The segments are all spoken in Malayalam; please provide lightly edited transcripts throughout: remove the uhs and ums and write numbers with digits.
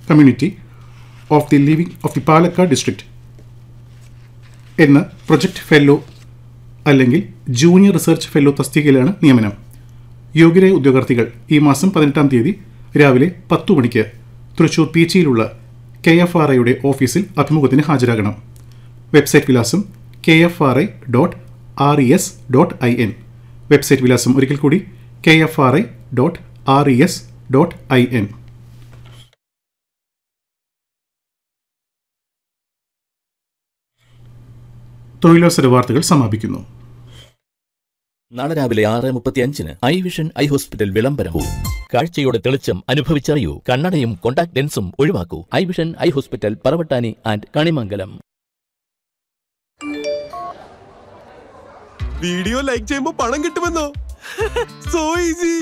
Community of the living of the Palakkad district എന്ന പ്രൊജക്ട് ഫെല്ലോ അല്ലെങ്കിൽ ജൂനിയർ റിസർച്ച് ഫെല്ലോ തസ്തികയിലാണ് നിയമനം. യോഗ്യരായ ഉദ്യോഗാർത്ഥികൾ ഈ മാസം 18-ാം തീയതി രാവിലെ 10 മണിക്ക് തൃശൂർ പീച്ചിയിലുള്ള KFRIയുടെ ഓഫീസിൽ അഭിമുഖത്തിന് ഹാജരാകണം. വെബ്സൈറ്റ് വിലാസം kfri.res.in. വെബ്സൈറ്റ് വിലാസം ഒരിക്കൽ കൂടി kfri.res.in. തൊഴിലവസര വാർത്തകൾ സമാപിക്കുന്നു. നാളെ രാവിലെ 6:35 ഐ വിഷൻ ഐ ഹോസ്പിറ്റൽ വിളംബരവും. കാഴ്ചയുടെ തെളിച്ചം അനുഭവിച്ചറിയൂ. കണ്ണടയും contact ലെൻസും ഒഴിവാക്കൂ. I vision eye hospital, Paravattani and Kanimangalam. Video like ചെയ്യുമ്പോ പണം കിട്ടുമെന്നോ? So easy.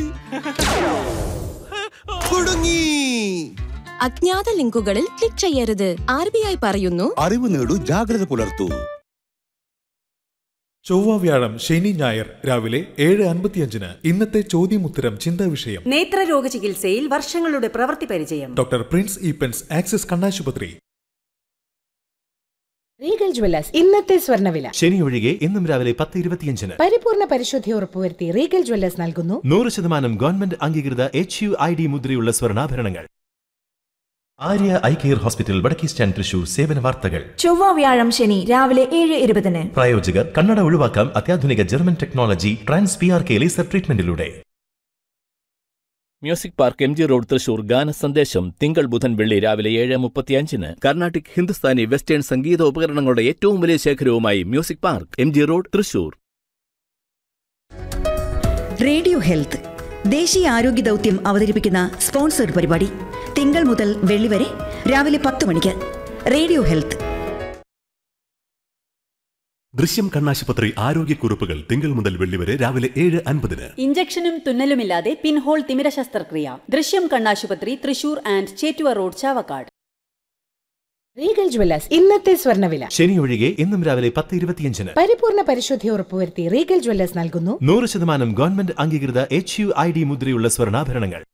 കുടുങ്ങി. അജ്ഞാത ലിങ്കുകളിൽ ക്ലിക്ക് ചെയ്യരുത്. RBI പറയുന്നു, അറിവ് നേടൂ, ജാഗ്രത പുലർത്തൂ. ചൊവ്വ, വ്യാഴം, ശനി, ഞായർ രാവിലെ 7:55 ഇന്നത്തെ ചോദ്യമുത്തരം ചിന്താ വിഷയം. നേത്രരോഗ ചികിത്സയിൽ വർഷങ്ങളുടെ പ്രവൃത്തി പരിചയം. ഡോക്ടർ പ്രിൻസ് ഈപ്പൻസ്, ആക്സിസ് കണ്ണാശുപത്രി. റീഗൽ ജ്വല്ലേഴ്സ് ഇന്നത്തെ സ്വർണ്ണവില. ശനി ഒഴികെ ഇന്നും രാവിലെ 10:25. പരിപൂർണ പരിശുദ്ധി ഉറപ്പുവരുത്തി റീഗൽ ജ്വല്ലേഴ്സ് നൽകുന്നു 100% ഗവൺമെന്റ് അംഗീകൃത HUID മുദ്രയുള്ള സ്വർണ്ണാഭരണങ്ങൾ. ആര്യ ഐ കെയർ ഹോസ്പിറ്റൽ, വടക്കേ സ്റ്റാൻഡ്, തൃശൂർ. സേവന വാർത്തകൾ. ചൊവ്വ, വ്യാഴം, ശനി രാവിലെ 7:20. പ്രായോജകർ കണ്ണട ഒഴിവാക്കാം അത്യാധുനിക German technology trans PRK laser ട്രീറ്റ്മെന്റിലൂടെ. Music park MG road, Thrissur. ഗാന സന്ദേശം തിങ്കൾ, ബുധൻ, വെള്ളി രാവിലെ 7:35. കർണാട്ടിക്, ഹിന്ദുസ്ഥാനി, വെസ്റ്റേൺ സംഗീത ഉപകരണങ്ങളുടെ ഏറ്റവും വലിയ ശേഖരവുമായി music park MG road, Thrissur. Radio health ദേശീയ ആരോഗ്യ ദൗത്യം അവതരിപ്പിക്കുന്ന സ്പോൺസർഡ് പരിപാടി തിങ്കൾ മുതൽ വെള്ളി വരെ രാവിലെ 10 മണിക്ക്. Radio health. ദൃശ്യം കണ്ണാശുപത്രി ആരോഗ്യക്കുറിപ്പുകൾ തിങ്കൾ മുതൽ വെള്ളി വരെ രാവിലെ 7:50. ഇഞ്ചക്ഷനും തുന്നലുമില്ലാതെ പിൻഹോൾ തിമിര ശസ്ത്രക്രിയ. ദൃശ്യം കണ്ണാശുപത്രി, Thrissur and Chettuva road, Chavakkad. Regal Jewellers ഇന്നത്തെ സ്വർണ്ണവില. ശനി ഒഴികെ ഇന്നും രാവിലെ 10:25. പരിപൂർണ പരിശുദ്ധി ഉറപ്പുവരുത്തി റീഗൽ ജ്വല്ലേഴ്സ് നൽകുന്നു 100% ഗവൺമെന്റ് അംഗീകൃത HUID മുദ്രയുള്ള സ്വർണ്ണാഭരണങ്ങൾ.